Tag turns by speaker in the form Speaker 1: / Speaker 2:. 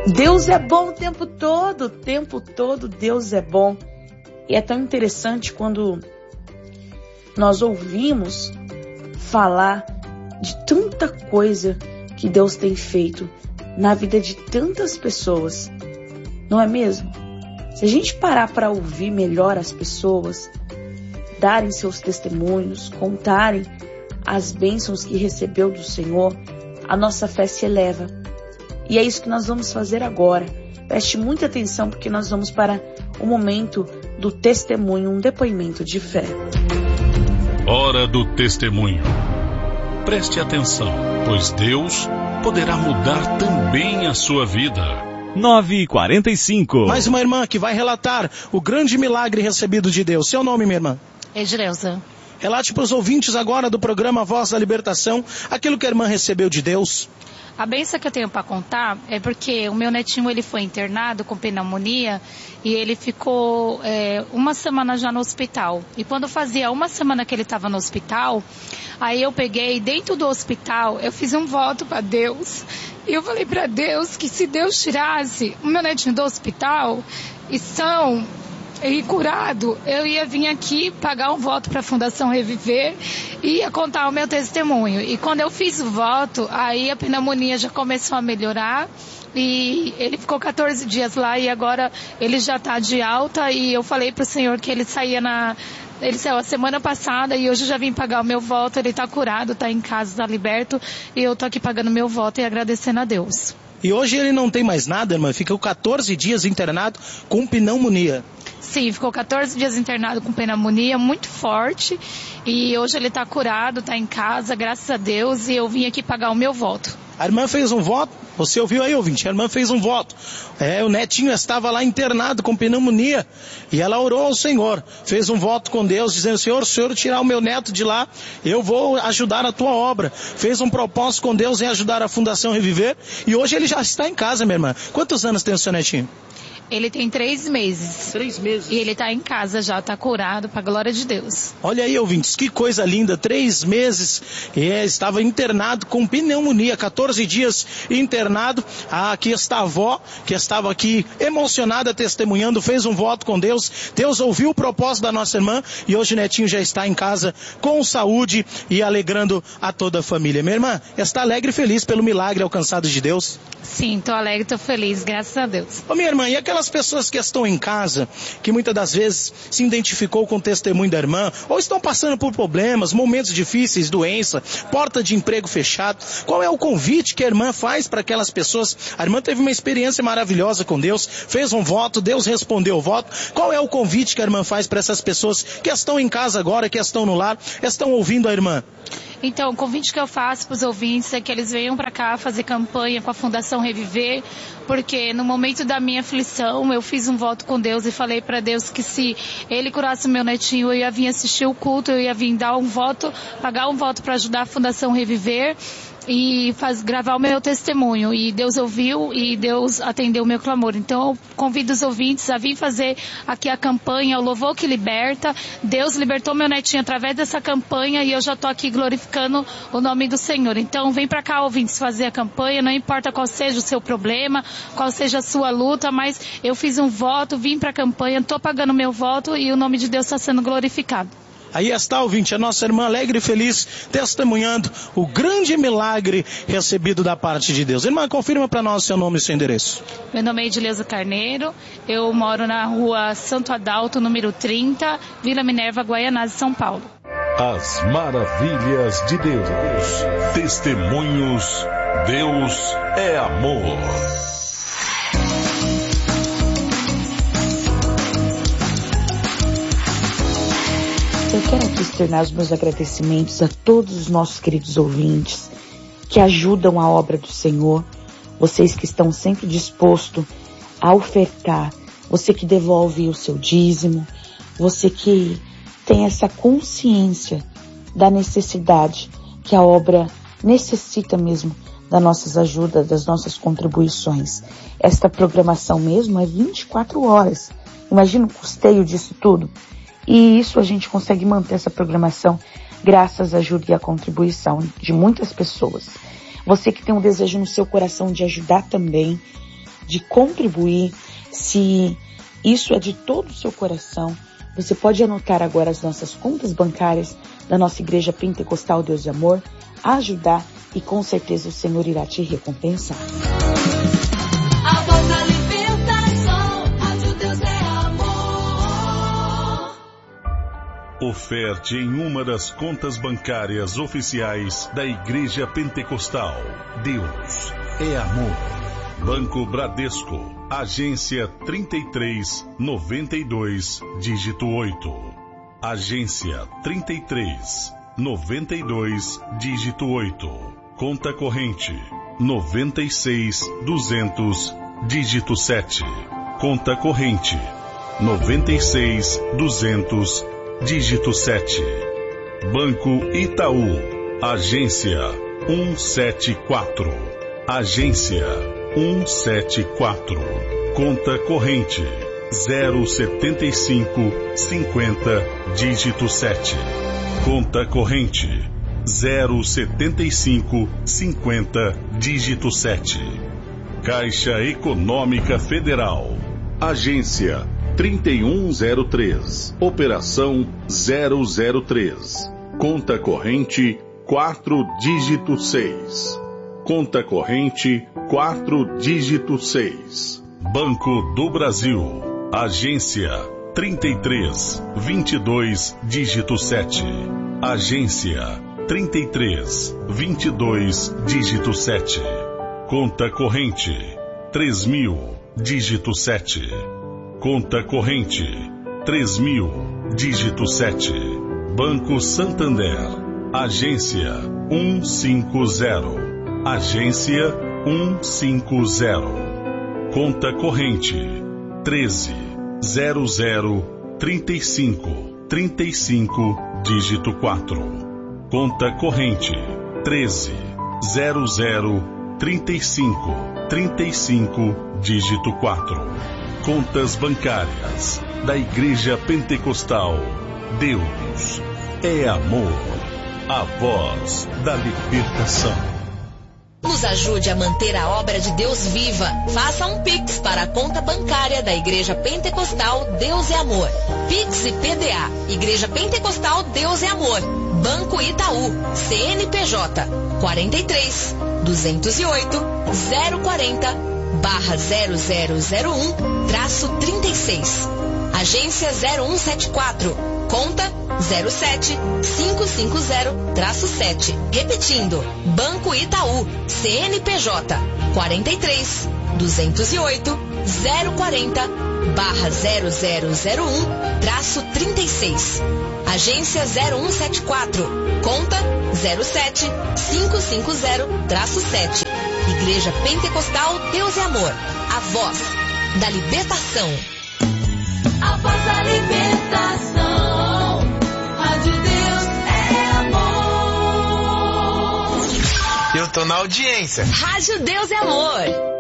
Speaker 1: Deus é bom o tempo todo Deus é bom. E é tão interessante quando nós ouvimos falar de tanta coisa que Deus tem feito na vida de tantas pessoas, não é mesmo? Se a gente parar para ouvir melhor as pessoas, darem seus testemunhos, contarem as bênçãos que recebeu do Senhor, a nossa fé se eleva. E é isso que nós vamos fazer agora. Preste muita atenção porque nós vamos para o momento do testemunho, um depoimento de fé.
Speaker 2: Hora do testemunho. Preste atenção, pois Deus poderá mudar também a sua vida.
Speaker 3: 9h45.
Speaker 4: Mais uma irmã que vai relatar o grande milagre recebido de Deus. Seu nome, minha irmã?
Speaker 5: Edileuza.
Speaker 4: Relate para os ouvintes agora do programa Voz da Libertação aquilo que a irmã recebeu de Deus.
Speaker 5: A bênção que eu tenho para contar é porque o meu netinho ele foi internado com pneumonia e ele ficou uma semana já no hospital. E quando fazia uma semana que ele estava no hospital, aí eu peguei dentro do hospital, eu fiz um voto para Deus. E eu falei para Deus que se Deus tirasse o meu netinho do hospital e são e curado, eu ia vir aqui pagar um voto para a Fundação Reviver e ia contar o meu testemunho. E quando eu fiz o voto, aí a pneumonia já começou a melhorar e ele ficou 14 dias lá e agora ele já está de alta e eu falei para o Senhor que ele saiu a semana passada e hoje eu já vim pagar o meu voto, ele está curado, está em casa, está liberto e eu estou aqui pagando meu voto e agradecendo a Deus.
Speaker 4: E hoje ele não tem mais nada, irmã, ficou 14 dias internado com pneumonia.
Speaker 5: Sim, ficou 14 dias internado com pneumonia muito forte e hoje ele está curado, está em casa, graças a Deus, e eu vim aqui pagar o meu voto.
Speaker 4: A irmã fez um voto, você ouviu aí, ouvinte? A irmã fez um voto. O netinho estava lá internado com pneumonia e ela orou ao Senhor, fez um voto com Deus, dizendo: Senhor, se o Senhor tirar o meu neto de lá, eu vou ajudar a tua obra. Fez um propósito com Deus em ajudar a Fundação Reviver e hoje ele já está em casa, minha irmã. Quantos anos tem o seu netinho?
Speaker 5: Ele tem 3 meses.
Speaker 4: 3 meses.
Speaker 5: E ele está em casa já, está curado, para a glória de Deus.
Speaker 4: Olha aí, ouvintes, que coisa linda. 3 meses, estava internado com pneumonia, 14 dias internado. Aqui está a avó, que estava aqui emocionada, testemunhando, fez um voto com Deus. Deus ouviu o propósito da nossa irmã e hoje o netinho já está em casa com saúde e alegrando a toda a família. Minha irmã, está alegre e feliz pelo milagre alcançado de Deus?
Speaker 5: Sim, estou alegre, estou feliz, graças a Deus.
Speaker 4: Ô minha irmã, e aquelas pessoas que estão em casa, que muitas das vezes se identificou com o testemunho da irmã, ou estão passando por problemas, momentos difíceis, doença, porta de emprego fechado, qual é o convite que a irmã faz para aquelas pessoas? A irmã teve uma experiência maravilhosa com Deus, fez um voto, Deus respondeu o voto. Qual é o convite que a irmã faz para essas pessoas que estão em casa agora, que estão no lar, estão ouvindo a irmã?
Speaker 5: Então, o convite que eu faço para os ouvintes é que eles venham para cá fazer campanha com a Fundação Reviver, porque no momento da minha aflição eu fiz um voto com Deus e falei para Deus que se Ele curasse o meu netinho, eu ia vir assistir o culto, eu ia vir dar um voto, pagar um voto para ajudar a Fundação Reviver e gravar o meu testemunho. E Deus ouviu e Deus atendeu o meu clamor. Então eu convido os ouvintes a vir fazer aqui a campanha, o Louvor que Liberta. Deus libertou meu netinho através dessa campanha e eu já estou aqui glorificando o nome do Senhor. Então vem para cá, ouvintes, fazer a campanha, não importa qual seja o seu problema, qual seja a sua luta, mas eu fiz um voto, vim para a campanha, estou pagando meu voto e o nome de Deus está sendo glorificado.
Speaker 4: Aí está, ouvinte, a nossa irmã alegre e feliz, testemunhando o grande milagre recebido da parte de Deus. Irmã, confirma para nós seu nome e seu endereço.
Speaker 5: Meu nome é Edileuza Carneiro, eu moro na rua Santo Adalto, número 30, Vila Minerva, Guaianazes, São Paulo.
Speaker 2: As maravilhas de Deus. Testemunhos. Deus é amor.
Speaker 1: Eu quero aqui externar os meus agradecimentos a todos os nossos queridos ouvintes que ajudam a obra do Senhor, vocês que estão sempre dispostos a ofertar, você que devolve o seu dízimo, você que tem essa consciência da necessidade que a obra necessita mesmo das nossas ajudas, das nossas contribuições. Esta programação mesmo é 24 horas. Imagina o custeio disso tudo. E isso a gente consegue manter essa programação graças à ajuda e à contribuição de muitas pessoas. Você que tem um desejo no seu coração de ajudar também, de contribuir, se isso é de todo o seu coração, você pode anotar agora as nossas contas bancárias da nossa Igreja Pentecostal Deus de Amor, ajudar e com certeza o Senhor irá te recompensar.
Speaker 3: A voz da libertação, Rádio Deus é amor.
Speaker 2: Oferte em uma das contas bancárias oficiais da Igreja Pentecostal. Deus é amor. Banco Bradesco, agência 3392, dígito 8. Agência 3392, dígito 8. Conta corrente 96200, dígito 7. Conta corrente 96200, dígito 7. Banco Itaú, agência 174. Agência 174. Conta corrente 07550, dígito 7. Conta corrente 07550, dígito 7. Caixa Econômica Federal. Agência 3103. Operação 003. Conta corrente 4, dígito 6. Conta corrente 4, dígito 6. Banco do Brasil. Agência 3322, dígito 7. Agência 3322, dígito 7. Conta corrente 3000, dígito 7. Conta corrente 3000, dígito 7. Banco Santander. Agência 150. Agência 150. Conta corrente 13003535, dígito 4. Conta corrente 13003535, dígito 4. Contas bancárias da Igreja Pentecostal Deus é amor. A voz da libertação.
Speaker 6: Nos ajude a manter a obra de Deus viva. Faça um Pix para a conta bancária da Igreja Pentecostal Deus é Amor. Pix e PDA. Igreja Pentecostal Deus é Amor. Banco Itaú. CNPJ 43 208 040 /0001-36. Agência 0174. Conta 07550-7. Repetindo, Banco Itaú, CNPJ 43 208 040 /0001-36. Agência 0174. Conta 07550-7. Igreja Pentecostal Deus é Amor. A voz da libertação.
Speaker 3: A voz da libertação. Rádio Deus é amor.
Speaker 7: Eu tô na audiência.
Speaker 6: Rádio Deus é Amor.